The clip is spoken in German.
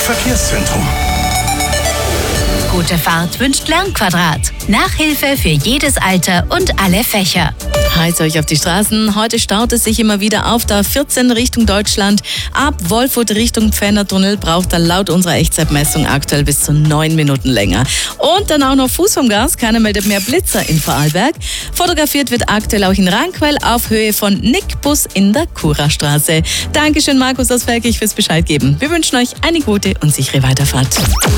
Verkehrszentrum. Gute Fahrt wünscht Lernquadrat. Nachhilfe für jedes Alter und alle Fächer. Heiß euch auf die Straßen. Heute staut es sich immer wieder auf der 14 Richtung Deutschland. Ab Wolfurt Richtung Pfändertunnel braucht er laut unserer Echtzeitmessung aktuell bis zu 9 Minuten länger. Und dann auch noch Fuß vom Gas. Keiner meldet mehr Blitzer in Vorarlberg. Fotografiert wird aktuell auch in Ranquell auf Höhe von Nickbus in der Kurastraße. Dankeschön Markus aus Verkich fürs Bescheid geben. Wir wünschen euch eine gute und sichere Weiterfahrt.